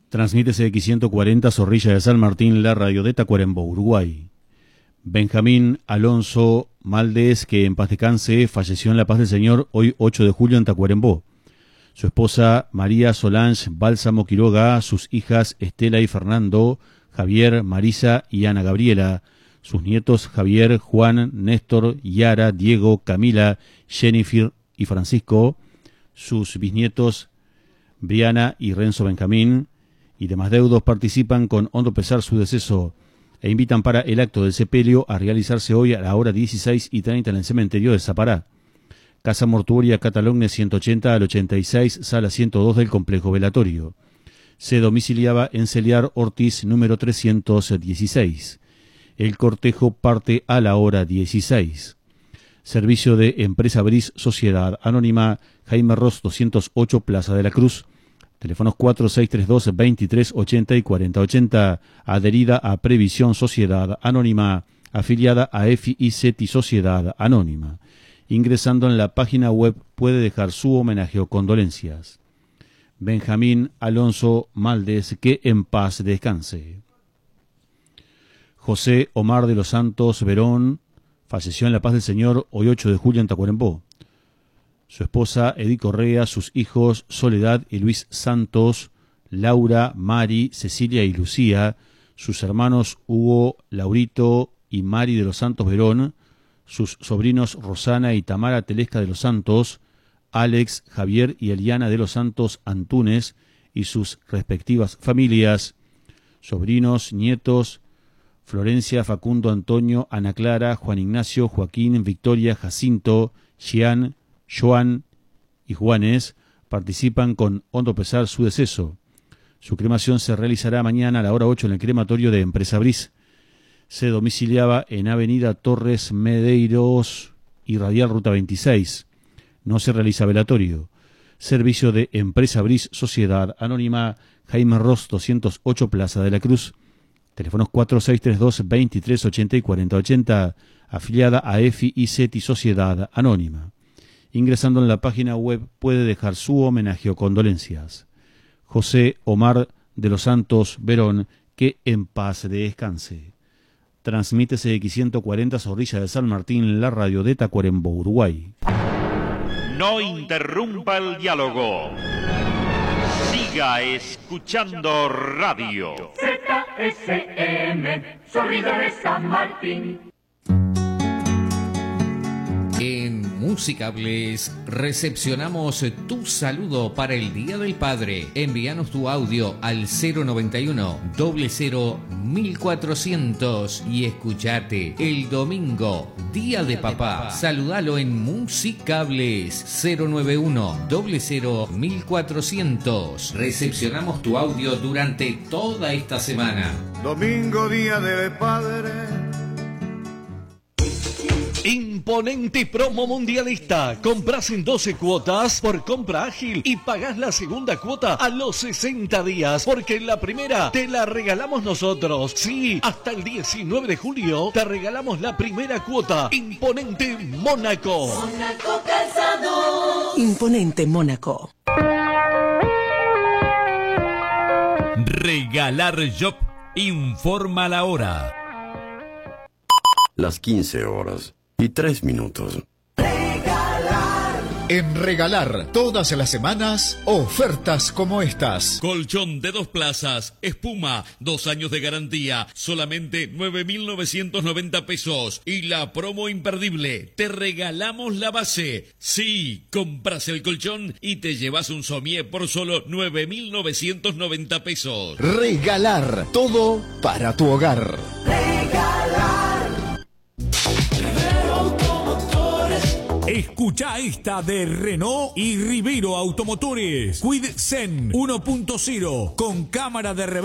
Transmite CX140 Zorrilla de San Martín, la radio de Tacuarembó, Uruguay. Benjamín Alonso Maldés, que en paz descanse, falleció en la paz del Señor hoy 8 de julio en Tacuarembó. Su esposa María Solange Bálsamo Quiroga, sus hijas Estela y Fernando, Javier, Marisa y Ana Gabriela, sus nietos Javier, Juan, Néstor, Yara, Diego, Camila, Jennifer y Francisco, sus bisnietos Briana y Renzo Benjamín, y demás deudos participan con hondo pesar su deceso e invitan para el acto del sepelio a realizarse hoy a la hora 16:30 en el cementerio de Zapará. Casa Mortuoria Catalogne 180 al 86, sala 102 del complejo velatorio. Se domiciliaba en Celiar Ortiz número 316. El cortejo parte a la hora 16. Servicio de Empresa Bris Sociedad Anónima, Jaime Ross 208, Plaza de la Cruz. Teléfonos 4632-2380 y 4080. Adherida a Previsión Sociedad Anónima, afiliada a EFI y CETI Sociedad Anónima. Ingresando en la página web puede dejar su homenaje o condolencias. Benjamín Alonso Maldés, que en paz descanse. José Omar de los Santos Verón falleció en la paz del Señor hoy 8 de julio en Tacuarembó. Su esposa Edith Correa, sus hijos Soledad y Luis Santos, Laura, Mari, Cecilia y Lucía, sus hermanos Hugo, Laurito y Mari de los Santos Verón, sus sobrinos Rosana y Tamara Telesca de los Santos, Alex, Javier y Eliana de los Santos Antunes y sus respectivas familias, sobrinos, nietos, Florencia, Facundo, Antonio, Ana Clara, Juan Ignacio, Joaquín, Victoria, Jacinto, Jean, Joan y Juanes, participan con hondo pesar su deceso. Su cremación se realizará mañana a la hora 8 en el crematorio de Empresa Bris. Se domiciliaba en Avenida Torres Medeiros y Radial Ruta 26. No se realiza velatorio. Servicio de Empresa Bris Sociedad Anónima, Jaime Ross 208, Plaza de la Cruz. Teléfonos 4632-2380 y 4080, afiliada a EFI y CETI Sociedad Anónima. Ingresando en la página web puede dejar su homenaje o condolencias. José Omar de los Santos Verón, que en paz descanse. Transmite CX140 Zorrilla de San Martín, la radio de Tacuarembó, Uruguay. No interrumpa el diálogo. Siga escuchando radio. ZSM, Zorrilla de San Martín. En Musicables recepcionamos tu saludo para el Día del Padre. Envíanos tu audio al 091 00 1400 y escuchate el domingo, Día de Papá. Saludalo en Musicables 091 00 1400. Recepcionamos tu audio durante toda esta semana. Domingo, Día del Padre. Imponente promo mundialista. Compras en 12 cuotas por compra ágil y pagás la segunda cuota a los 60 días, porque la primera te la regalamos nosotros. Sí, hasta el 19 de julio te regalamos la primera cuota. Imponente Mónaco. Mónaco Calzado. Imponente Mónaco. Regalar Shop informa la hora. Las 15 horas y 3 minutos. En Regalar, todas las semanas, ofertas como estas. Colchón de 2 plazas, espuma, 2 años de garantía, solamente 9.990 pesos. Y la promo imperdible, te regalamos la base. Sí, compras el colchón y te llevas un somier por solo 9.990 pesos. Regalar, todo para tu hogar. Escucha esta de Renault y Rivero Automotores. Quid Zen 1.0 con cámara de reversa